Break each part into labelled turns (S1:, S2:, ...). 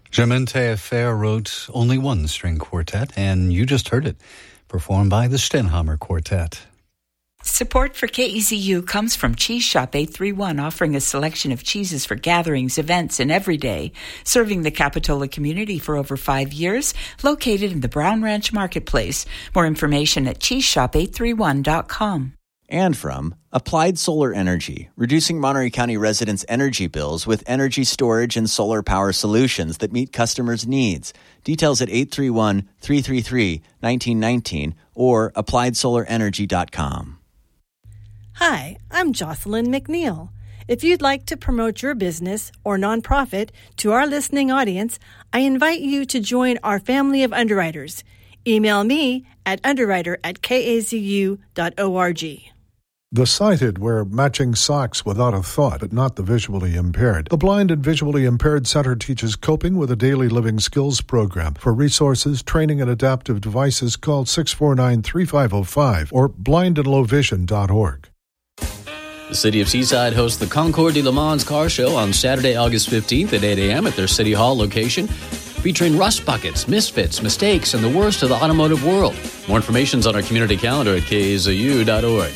S1: Germaine Taillefer wrote only one string quartet, and you just heard it, performed by the Stenhamer Quartet.
S2: Support for KEZU comes from Cheese Shop 831, offering a selection of cheeses for gatherings, events, and every day. Serving the Capitola community for over 5 years, located in the Brown Ranch Marketplace. More information at cheeseshop831.com.
S3: And from Applied Solar Energy, reducing Monterey County residents' energy bills with energy storage and solar power solutions that meet customers' needs. Details at 831-333-1919 or appliedsolarenergy.com.
S4: Hi, I'm Jocelyn McNeil. If you'd like to promote your business or nonprofit to our listening audience, I invite you to join our family of underwriters. Email me at underwriter@kazu.org.
S5: The sighted wear matching socks without a thought, but not the visually impaired. The Blind and Visually Impaired Center teaches coping with a daily living skills program. For resources, training, and adaptive devices, call 649-3505 or blindandlowvision.org.
S6: The City of Seaside hosts the Concours de Le Mans Car Show on Saturday, August 15th at 8 a.m. at their City Hall location, featuring rust buckets, misfits, mistakes, and the worst of the automotive world. More information is on our community calendar at kazu.org.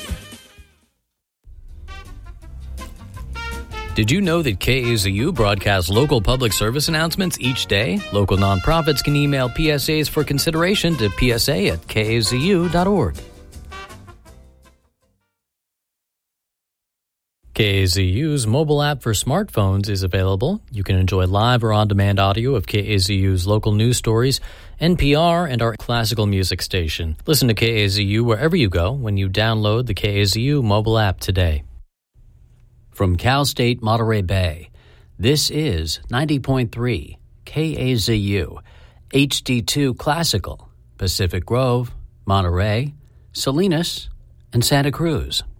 S6: Did you know that KAZU broadcasts local public service announcements each day? Local nonprofits can email PSAs for consideration to psa@kazu.org. KAZU's mobile app for smartphones is available. You can enjoy live or on-demand audio of KAZU's local news stories, NPR, and our classical music station. Listen to KAZU wherever you go when you download the KAZU mobile app today. From Cal State Monterey Bay, this is 90.3 KAZU, HD2 Classical, Pacific Grove, Monterey, Salinas, and Santa Cruz.